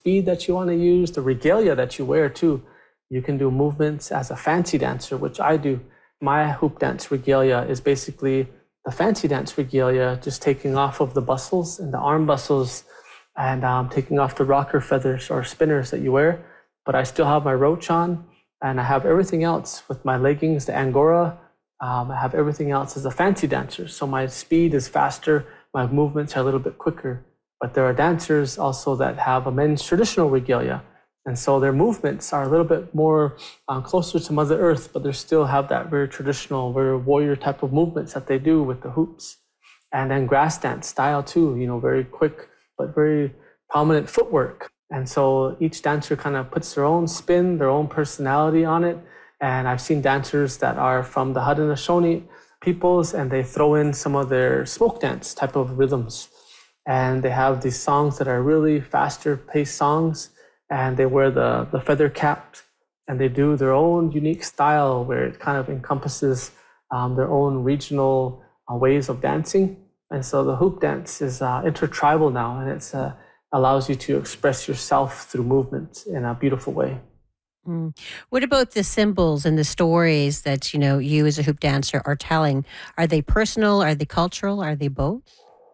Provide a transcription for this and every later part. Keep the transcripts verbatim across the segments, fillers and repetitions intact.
speed that you want to use, the regalia that you wear too. You can do movements as a fancy dancer, which I do. My hoop dance regalia is basically the fancy dance regalia, just taking off of the bustles and the arm bustles and um, taking off the rocker feathers or spinners that you wear. But I still have my roach on, and I have everything else with my leggings, the angora. Um, I have everything else as a fancy dancer. So my speed is faster, my movements are a little bit quicker. But there are dancers also that have a men's traditional regalia. And so their movements are a little bit more uh, closer to Mother Earth, but they still have that very traditional, very warrior type of movements that they do with the hoops. And then grass dance style too, you know, very quick, but very prominent footwork. And so each dancer kind of puts their own spin, their own personality on it. And I've seen dancers that are from the Haudenosaunee peoples, and they throw in some of their smoke dance type of rhythms. And they have these songs that are really faster paced songs, and they wear the, the feather cap, and they do their own unique style where it kind of encompasses um, their own regional uh, ways of dancing. And so the hoop dance is uh, intertribal now, and it's uh, allows you to express yourself through movement in a beautiful way. Mm. What about the symbols and the stories that, you know, you as a hoop dancer are telling? Are they personal? Are they cultural? Are they both?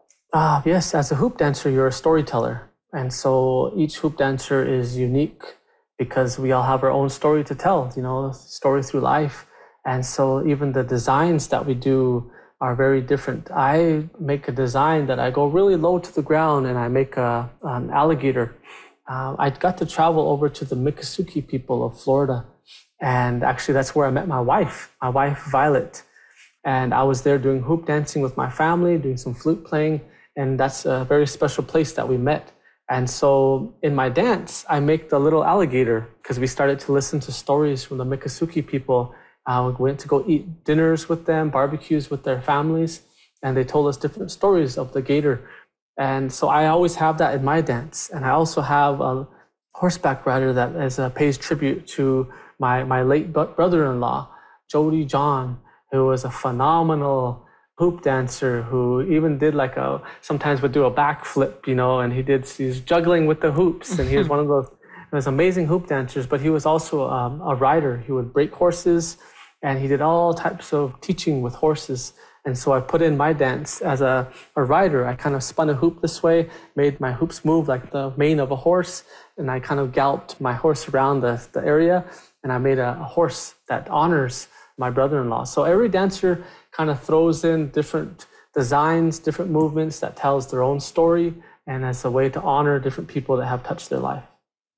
Uh, yes, as a hoop dancer, you're a storyteller. And so each hoop dancer is unique because we all have our own story to tell, you know, story through life. And so even the designs that we do are very different. I make a design that I go really low to the ground, and I make a, an alligator. Uh, I got to travel over to the Miccosukee people of Florida. And actually, that's where I met my wife, my wife, Violet. And I was there doing hoop dancing with my family, doing some flute playing. And that's a very special place that we met. And so in my dance, I make the little alligator because we started to listen to stories from the Miccosukee people. Uh, we went to go eat dinners with them, barbecues with their families, and they told us different stories of the gator. And so I always have that in my dance. And I also have a horseback rider that is, uh, pays tribute to my, my late brother-in-law, Jody John, who was a phenomenal hoop dancer who even did like a, sometimes would do a backflip, you know, and he did, he's juggling with the hoops. And he was one of those, those amazing hoop dancers, but he was also um, a rider. He would break horses, and he did all types of teaching with horses. And so I put in my dance as a, a rider. I kind of spun a hoop this way, made my hoops move like the mane of a horse, and I kind of galloped my horse around the, the area, and I made a, a horse that honors my brother-in-law. So every dancer kind of throws in different designs, different movements that tells their own story, and as a way to honor different people that have touched their life.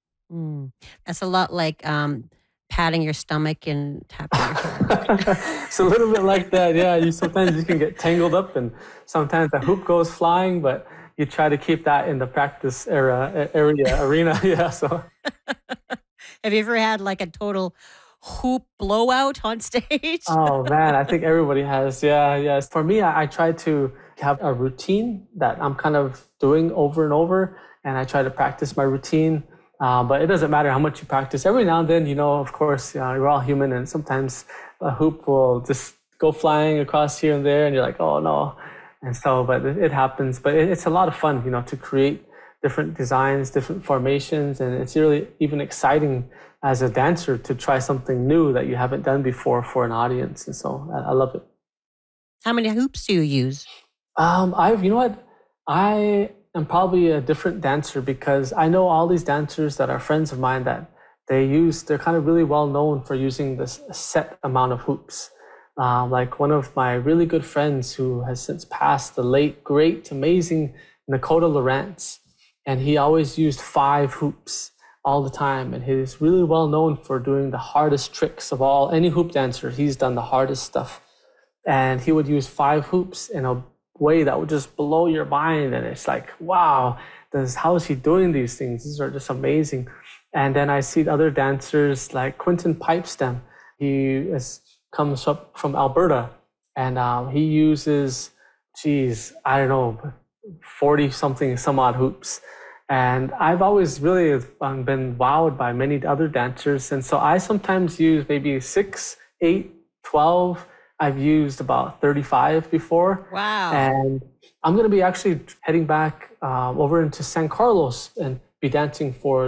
Mm. That's a lot like um, patting your stomach and tapping your head. It's a little bit like that, yeah. You sometimes you can get tangled up, and sometimes the hoop goes flying, but you try to keep that in the practice era area arena, yeah. So, have you ever had like a total hoop blowout on stage? Oh man, I think everybody has. Yeah, yes. For me, I, I try to have a routine that I'm kind of doing over and over, and I try to practice my routine. Uh, but it doesn't matter how much you practice. Every now and then, you know, of course, uh, we're all human, and sometimes a hoop will just go flying across here and there, and you're like, oh no. And so, but it, it happens. But it, it's a lot of fun, you know, to create different designs, different formations, and it's really even exciting as a dancer to try something new that you haven't done before for an audience. And so I, I love it. How many hoops do you use? Um, I've, you know what, I am probably a different dancer because I know all these dancers that are friends of mine that they use, they're kind of really well known for using this set amount of hoops. Uh, like one of my really good friends who has since passed, the late, great, amazing Nakota Lawrence, and he always used five hoops all the time. And he's really well known for doing the hardest tricks of all. Any hoop dancer, he's done the hardest stuff. And he would use five hoops in a way that would just blow your mind. And it's like, wow, this, how is he doing these things? These are just amazing. And then I see other dancers like Quentin Pipestem. He is, comes up from Alberta, and um, he uses, geez, I don't know, forty something, some odd hoops. And I've always really um, been wowed by many other dancers. And so I sometimes use maybe six, eight, twelve. I've used about thirty-five before. Wow. And I'm going to be actually heading back uh, over into San Carlos and be dancing for